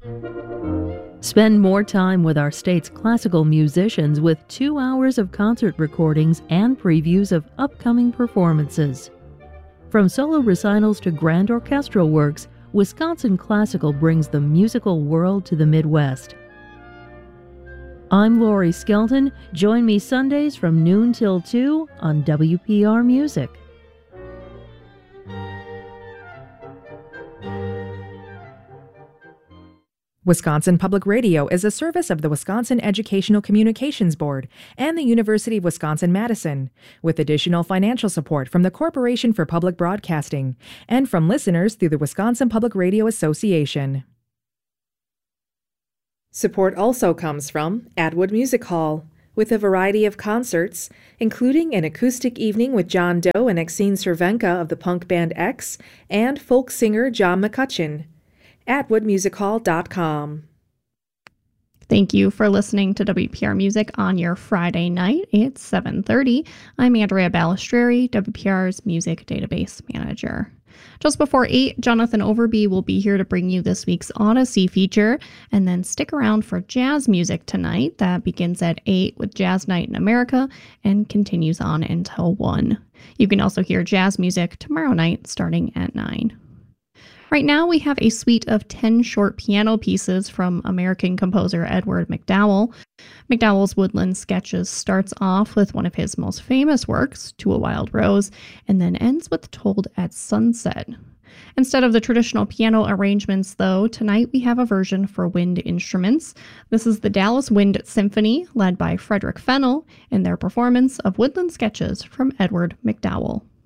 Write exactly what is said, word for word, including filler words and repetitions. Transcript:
Spend more time with our state's classical musicians with two hours of concert recordings and previews of upcoming performances. From solo recitals to grand orchestral works, Wisconsin Classical brings the musical world to the Midwest. I'm Lori Skelton. Join me Sundays from noon till two on W P R Music. Wisconsin Public Radio is a service of the Wisconsin Educational Communications Board and the University of Wisconsin-Madison, with additional financial support from the Corporation for Public Broadcasting and from listeners through the Wisconsin Public Radio Association. Support also comes from Atwood Music Hall, with a variety of concerts, including an acoustic evening with John Doe and Exene Cervenka of the punk band X and folk singer John McCutcheon. atwood music hall dot com. Thank you for listening to W P R Music on your Friday night. It's seven thirty. I'm Andrea Balistreri, W P R's Music Database Manager. Just before eight, Jonathan Overby will be here to bring you this week's Odyssey feature, and then stick around for jazz music tonight. That begins at eight with Jazz Night in America and continues on until one. You can also hear jazz music tomorrow night starting at nine. Right now, we have a suite of ten short piano pieces from American composer Edward MacDowell. MacDowell's Woodland Sketches starts off with one of his most famous works, To a Wild Rose, and then ends with Told at Sunset. Instead of the traditional piano arrangements, though, tonight we have a version for wind instruments. This is the Dallas Wind Symphony, led by Frederick Fennell, in their performance of Woodland Sketches from Edward MacDowell.